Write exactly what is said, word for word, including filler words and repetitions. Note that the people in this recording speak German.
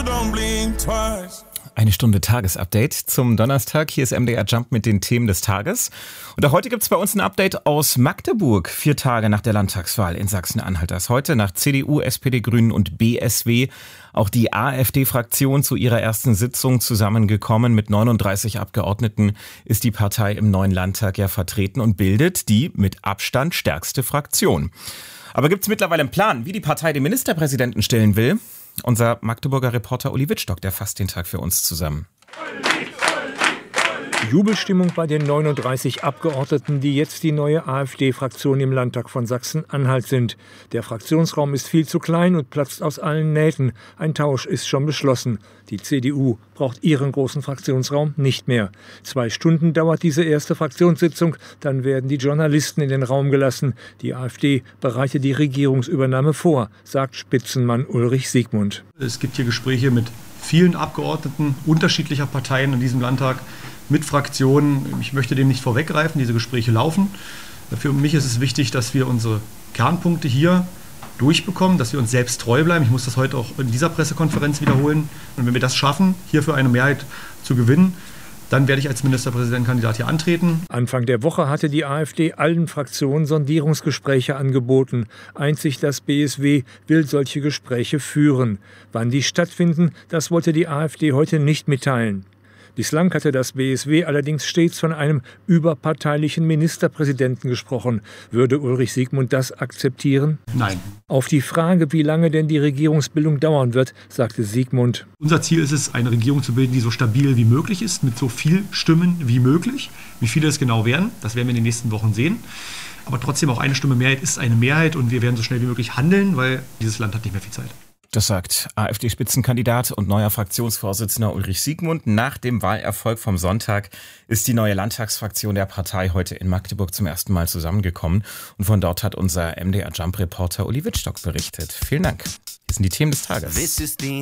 Eine Stunde Tagesupdate zum Donnerstag. Hier ist M D R Jump mit den Themen des Tages. Und auch heute gibt es bei uns ein Update aus Magdeburg. Vier Tage nach der Landtagswahl in Sachsen-Anhalt. Das heute nach C D U, S P D, Grünen und B S W auch die AfD-Fraktion zu ihrer ersten Sitzung zusammengekommen. Mit neununddreißig Abgeordneten ist die Partei im neuen Landtag ja vertreten und bildet die mit Abstand stärkste Fraktion. Aber gibt es mittlerweile einen Plan, wie die Partei den Ministerpräsidenten stellen will? Unser Magdeburger Reporter Uli Wittstock, der fasst den Tag für uns zusammen. Jubelstimmung bei den neununddreißig Abgeordneten, die jetzt die neue AfD-Fraktion im Landtag von Sachsen-Anhalt sind. Der Fraktionsraum ist viel zu klein und platzt aus allen Nähten. Ein Tausch ist schon beschlossen. Die C D U braucht ihren großen Fraktionsraum nicht mehr. Zwei Stunden dauert diese erste Fraktionssitzung, dann werden die Journalisten in den Raum gelassen. Die AfD bereitet die Regierungsübernahme vor, sagt Spitzenmann Ulrich Siegmund. Es gibt hier Gespräche mit vielen Abgeordneten unterschiedlicher Parteien in diesem Landtag, mit Fraktionen. Ich möchte dem nicht vorweggreifen, diese Gespräche laufen. Für mich ist es wichtig, dass wir unsere Kernpunkte hier durchbekommen, dass wir uns selbst treu bleiben. Ich muss das heute auch in dieser Pressekonferenz wiederholen. Und wenn wir das schaffen, hierfür eine Mehrheit zu gewinnen, dann werde ich als Ministerpräsidentenkandidat hier antreten. Anfang der Woche hatte die AfD allen Fraktionen Sondierungsgespräche angeboten. Einzig das B S W will solche Gespräche führen. Wann die stattfinden, das wollte die AfD heute nicht mitteilen. Bislang hatte das B S W allerdings stets von einem überparteilichen Ministerpräsidenten gesprochen. Würde Ulrich Siegmund das akzeptieren? Nein. Auf die Frage, wie lange denn die Regierungsbildung dauern wird, sagte Siegmund: Unser Ziel ist es, eine Regierung zu bilden, die so stabil wie möglich ist, mit so viel Stimmen wie möglich. Wie viele es genau werden, das werden wir in den nächsten Wochen sehen. Aber trotzdem, auch eine Stimme Mehrheit ist eine Mehrheit und wir werden so schnell wie möglich handeln, weil dieses Land hat nicht mehr viel Zeit. Das sagt AfD-Spitzenkandidat und neuer Fraktionsvorsitzender Ulrich Siegmund. Nach dem Wahlerfolg vom Sonntag ist die neue Landtagsfraktion der Partei heute in Magdeburg zum ersten Mal zusammengekommen. Und von dort hat unser M D R Jump-Reporter Uli Wittstock berichtet. Vielen Dank. Hier sind die Themen des Tages.